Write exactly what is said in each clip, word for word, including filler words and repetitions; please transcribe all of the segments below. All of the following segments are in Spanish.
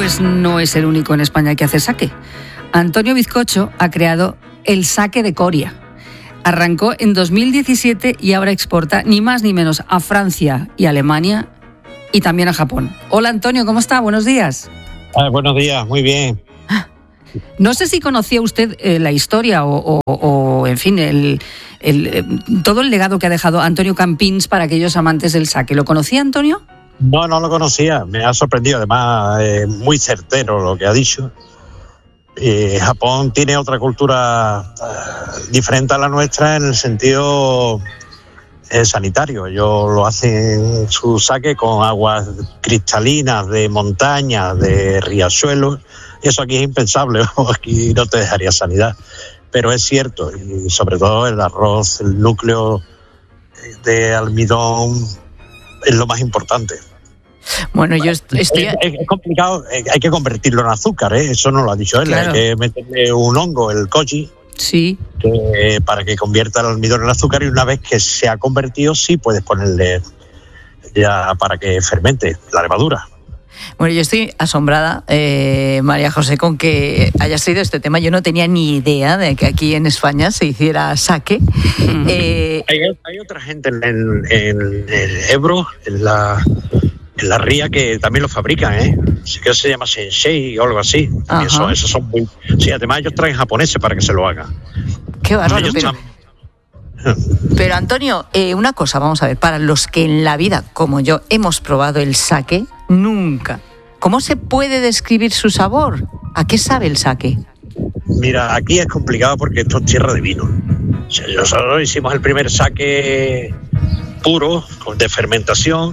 Pues no es el único en España que hace sake. Antonio Bizcocho ha creado el sake de Coria. Arrancó en dos mil diecisiete y ahora exporta ni más ni menos a Francia y Alemania y también a Japón. Hola Antonio, ¿cómo está? Buenos días. Ah, buenos días, muy bien. No sé si conocía usted eh, la historia o, o, o en fin, el, el, eh, todo el legado que ha dejado Antonio Campins para aquellos amantes del sake. ¿Lo conocía, Antonio? No, no lo conocía. Me ha sorprendido, además, eh, muy certero lo que ha dicho. Eh, Japón tiene otra cultura eh, diferente a la nuestra en el sentido eh, sanitario. Ellos lo hacen su sake con aguas cristalinas de montañas, de riachuelos. Y eso aquí es impensable, aquí no te dejaría sanidad. Pero es cierto, y sobre todo el arroz, el núcleo de almidón es lo más importante. Bueno, yo estoy... Es, es complicado, hay que convertirlo en azúcar, ¿eh? Eso no lo ha dicho él, claro. Hay que meterle un hongo, el koji, sí, que, para que convierta el almidón en azúcar, y una vez que se ha convertido, sí puedes ponerle ya para que fermente la levadura. Bueno, yo estoy asombrada, eh, María José, con que hayas traído este tema. Yo no tenía ni idea de que aquí en España se hiciera sake. Eh, hay, hay otra gente en, en, en el Ebro, en la, en la ría, que también lo fabrican, ¿eh? Sí, que se llama Sensei o algo así. Y eso, eso son muy... Sí, además ellos traen japoneses para que se lo hagan. Qué bárbaro, pero... Pero Antonio, eh, una cosa, vamos a ver, para los que en la vida, como yo, hemos probado el sake, nunca. ¿Cómo se puede describir su sabor? ¿A qué sabe el sake? Mira, aquí es complicado porque esto es tierra de vino. O sea, nosotros hicimos el primer sake puro, de fermentación,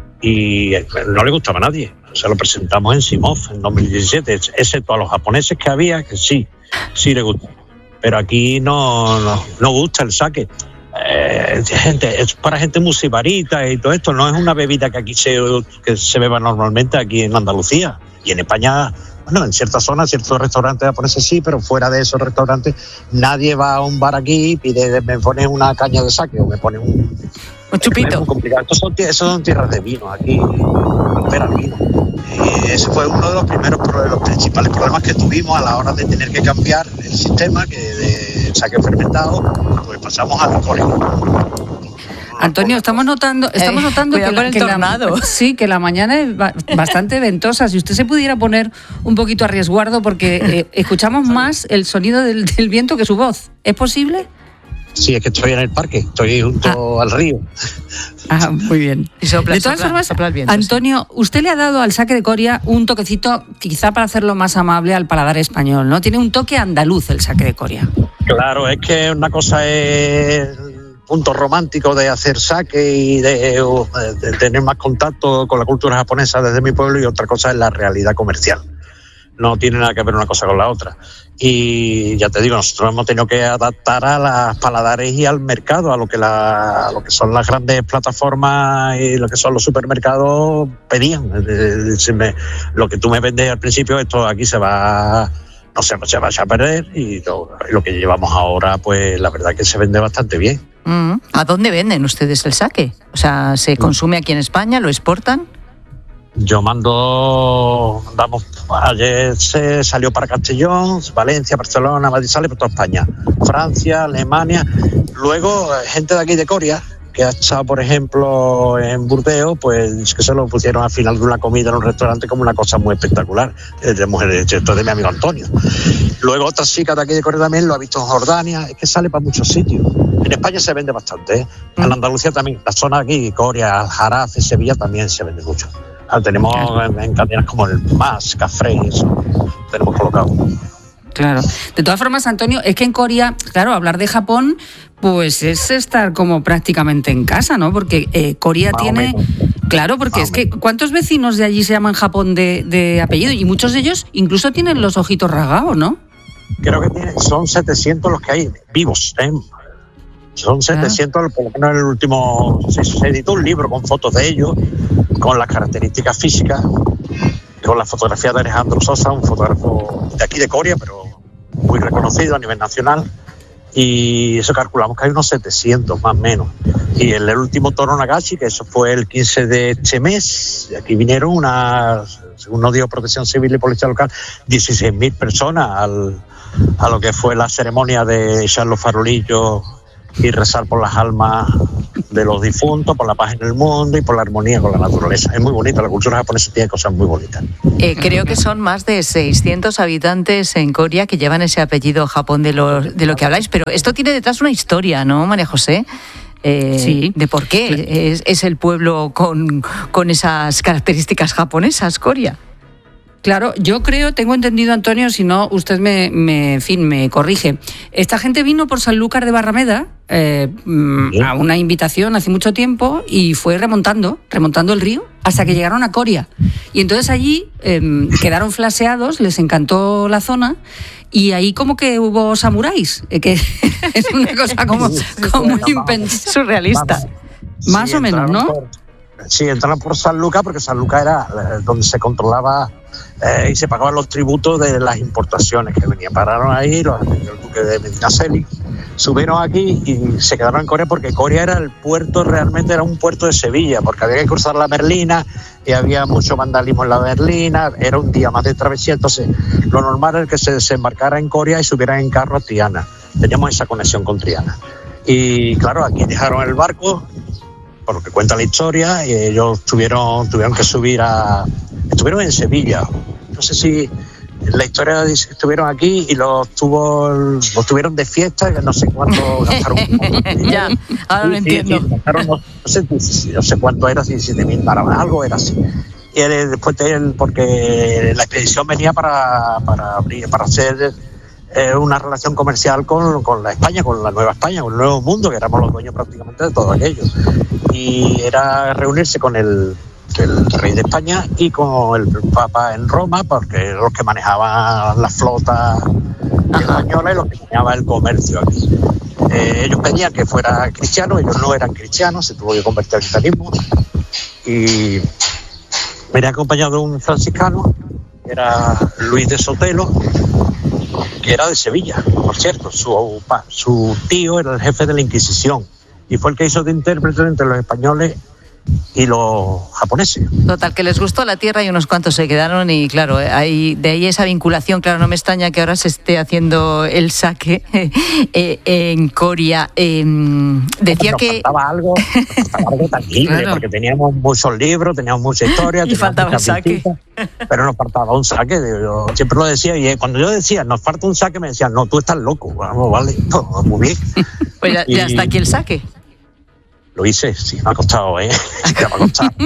y no le gustaba a nadie. O sea, lo presentamos en Simov en dos mil diecisiete, excepto a los japoneses que había, que sí, sí le gusta. Pero aquí no, no, no gusta el sake. Eh, gente, es para gente muy sibarita y todo esto. No es una bebida que aquí se, que se beba normalmente aquí en Andalucía. Y en España, bueno, en ciertas zonas, ciertos restaurantes japoneses sí, pero fuera de esos restaurantes nadie va a un bar aquí y pide, me pones una caña de sake o me pones un... Un chupito. Es muy complicado. Estos son, estos son tierras de vino aquí, altera el vino. Y ese fue uno de los primeros, de los principales problemas que tuvimos a la hora de tener que cambiar el sistema, que de sake fermentado, pues pasamos al alcohólico. Antonio, estamos notando, estamos eh, notando que, la, el que, la, sí, que la mañana es ba- bastante ventosa. Si usted se pudiera poner un poquito a resguardo, porque eh, escuchamos más el sonido del, del viento que su voz. ¿Es posible? Sí, es que estoy en el parque, estoy junto ah. al río. Ah, muy bien. Y sopla, de todas sopla, formas, sopla el viento, Antonio, sí. Usted le ha dado al sake de Coria un toquecito, quizá para hacerlo más amable al paladar español, ¿no? Tiene un toque andaluz el sake de Coria. Claro, es que una cosa es el punto romántico de hacer sake y de, de tener más contacto con la cultura japonesa desde mi pueblo, y otra cosa es la realidad comercial. No tiene nada que ver una cosa con la otra. Y ya te digo, nosotros hemos tenido que adaptar a las paladares y al mercado, a lo que la, a lo que son las grandes plataformas y lo que son los supermercados pedían. Si me, lo que tú me vendes al principio, esto aquí se va, no se, se va a perder, y lo, lo que llevamos ahora, pues la verdad que se vende bastante bien. Mm. ¿A dónde venden ustedes el sake? O sea, ¿se consume aquí en España? ¿Lo exportan? Yo mando, damos, ayer se salió para Castellón, Valencia, Barcelona, Madrid, sale por toda España, Francia, Alemania. Luego, gente de aquí de Coria, que ha estado, por ejemplo, en Burdeos, pues que se lo pusieron al final de una comida en un restaurante como una cosa muy espectacular, de mujeres, esto de mi amigo Antonio. Luego otra chica de aquí de Coria también lo ha visto en Jordania, es que sale para muchos sitios. En España se vende bastante, ¿eh? En Andalucía también, la zona aquí, Coria, Jarafe, Sevilla, también se vende mucho. Tenemos en, en cadenas como el Más, Café, eso tenemos colocado. Claro. De todas formas, Antonio, es que en Coria, claro, hablar de Japón, pues es estar como prácticamente en casa, ¿no? Porque eh, Coria Más tiene... Claro, porque Más es que ¿cuántos vecinos de allí se llaman Japón de, de apellido? Y muchos de ellos incluso tienen los ojitos rasgados, ¿no? Creo que tienen, son setecientos los que hay vivos, ¿eh? Son setecientos, ah. por lo menos en el último... Se, se editó un libro con fotos de ellos, con las características físicas, con la fotografía de Alejandro Sosa, un fotógrafo de aquí de Coria, pero muy reconocido a nivel nacional. y eso calculamos que hay unos setecientos más o menos. Y el, el último Toro Nagashi, que eso fue el quince de este mes, aquí vinieron unas, según nos dijo Protección Civil y Policía Local, dieciséis mil personas al, a lo que fue la ceremonia de echar los farolillos y rezar por las almas de los difuntos, por la paz en el mundo y por la armonía con la naturaleza. Es muy bonita, la cultura japonesa tiene cosas muy bonitas. Eh, creo que son más de seiscientos habitantes en Coria que llevan ese apellido Japón de lo, de lo que habláis, pero esto tiene detrás una historia, ¿no, María José? Eh, sí. De por qué es, es el pueblo con, con esas características japonesas, Coria. Claro, yo creo, tengo entendido, Antonio, si no, usted me, me, en fin, me corrige. Esta gente vino por Sanlúcar de Barrameda eh, a una invitación hace mucho tiempo y fue remontando, remontando el río hasta que llegaron a Coria. Y entonces allí eh, quedaron flaseados, les encantó la zona y ahí como que hubo samuráis, eh, que es una cosa como, como muy impensable. Surrealista. Más sí, o menos, ¿no? Por, sí, entraron por Sanlúcar porque Sanlúcar era eh, donde se controlaba eh, y se pagaban los tributos de las importaciones que venían. Pararon ahí los, el duque de Medinaceli, subieron aquí y se quedaron en Coria porque Coria era el puerto, realmente era un puerto de Sevilla, porque había que cruzar la Merlina y había mucho vandalismo en la Merlina, era un día más de travesía, entonces lo normal era que se desembarcara en Coria y subieran en carro a Triana. Teníamos esa conexión con Triana. Y claro, aquí dejaron el barco, por lo que cuenta la historia, y ellos tuvieron, tuvieron que subir a... Estuvieron en Sevilla. No sé si la historia dice que estuvieron aquí y los, tuvo, los tuvieron de fiesta, que no sé cuánto gastaron. Ya, ahora lo sí, entiendo. Sí, gastaron, no, no, sé, no sé cuánto era, si siete mil dólares, algo era así. Y él, después de él, porque la expedición venía para, para, abrir, para hacer eh, una relación comercial con, con la España, con la Nueva España, con el Nuevo Mundo, que éramos los dueños prácticamente de todo aquello. Y era reunirse con el, el rey de España y con el Papa en Roma, porque eran los que manejaban la flota española y los que manejaban el comercio aquí. Eh, ellos pedían que fuera cristiano, ellos no eran cristianos, se tuvo que convertir al cristianismo. Y venía acompañado de un franciscano, que era Luis de Sotelo, que era de Sevilla, por cierto. Su, su tío era el jefe de la Inquisición y fue el que hizo de intérprete entre los españoles y los japoneses. Total, que les gustó la tierra y unos cuantos se quedaron y claro, hay, de ahí esa vinculación. Claro, no me extraña que ahora se esté haciendo el sake eh, en Coria. Eh, decía nos que... faltaba algo, nos faltaba algo tangible, claro. Porque teníamos muchos libros, teníamos mucha historia. Y faltaba el sake. Pero nos faltaba un sake. Yo siempre lo decía y cuando yo decía, nos falta un sake, me decían, no, tú estás loco. Vamos, vale, no, muy bien. Pues ya, y, ya está aquí el sake. Lo hice, sí, me ha costado, ¿eh? Sí, me ha costado. me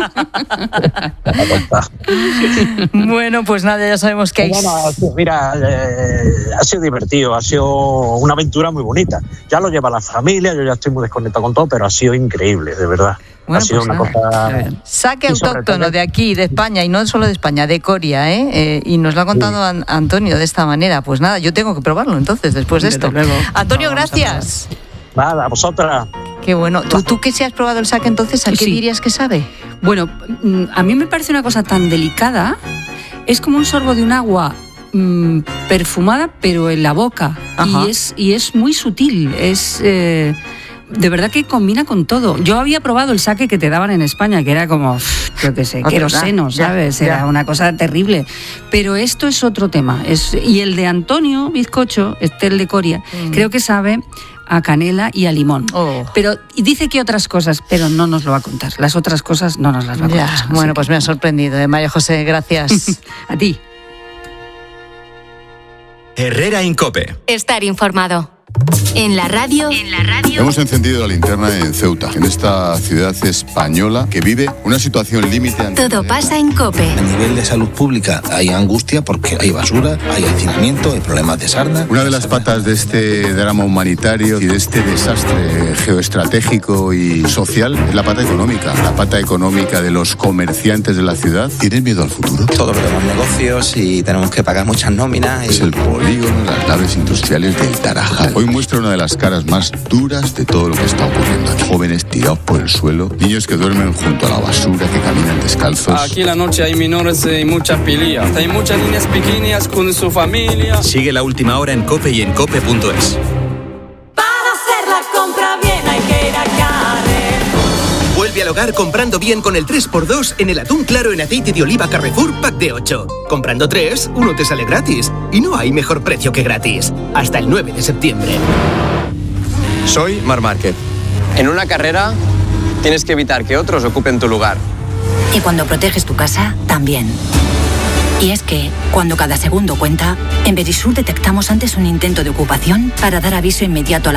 ha costado. Bueno, pues nada, ya sabemos que hay... Bueno, mira, eh, ha sido divertido, ha sido una aventura muy bonita. Ya lo lleva la familia, yo ya estoy muy desconectado con todo, pero ha sido increíble, de verdad. Bueno, ha sido pues una nada. cosa... Sake autóctono de aquí, de España, y no solo de España, de Coria, ¿eh? eh y nos lo ha contado sí. Antonio de esta manera. Pues nada, yo tengo que probarlo entonces, después de esto. Luego. Antonio, no, gracias. Nada, a vosotras. Qué bueno. ¿Tú, tú que si has probado el sake entonces, a qué sí. dirías que sabe? Bueno, a mí me parece una cosa tan delicada. Es como un sorbo de un agua mmm, perfumada, pero en la boca. Y es, y es muy sutil. Es... Eh, de verdad que combina con todo. Yo había probado el sake que te daban en España, que era como, yo qué sé, queroseno, ¿sabes? Ya, ya. Era una cosa terrible. Pero esto es otro tema. Es, y el de Antonio Bizcocho, este el de Coria, mm. creo que sabe a canela y a limón. Oh. Pero y dice que otras cosas, pero no nos lo va a contar. Las otras cosas no nos las va a contar. Ya, bueno, pues me ha sorprendido, ¿eh? María José, gracias. A ti. Herrera Incope. Estar informado. En la radio, en la radio. Hemos encendido la linterna en Ceuta, en esta ciudad española que vive una situación límite. Todo pasa en COPE. A nivel de salud pública hay angustia porque hay basura, hay hacinamiento, hay problemas de sarna. Una de las patas de este drama humanitario y de este desastre geoestratégico y social es la pata económica. La pata económica de los comerciantes de la ciudad. ¿Tienen miedo al futuro? Todos tenemos negocios y tenemos que pagar muchas nóminas. Y... Es el polígono, las naves industriales del Tarajal. Hoy muestra una de las caras más duras de todo lo que está ocurriendo aquí. Jóvenes tirados por el suelo, niños que duermen junto a la basura, que caminan descalzos. Aquí en la noche hay menores y muchas peleas. Hay muchas niñas pequeñas con su familia. Sigue la última hora en COPE y en cope punto es. al hogar comprando bien con el tres por dos en el atún claro en aceite de oliva Carrefour Pack de ocho. Comprando tres, uno te sale gratis. Y no hay mejor precio que gratis. Hasta el nueve de septiembre. Soy Marc Márquez. En una carrera tienes que evitar que otros ocupen tu lugar. Y cuando proteges tu casa, también. Y es que, cuando cada segundo cuenta, en Verisur detectamos antes un intento de ocupación para dar aviso inmediato a la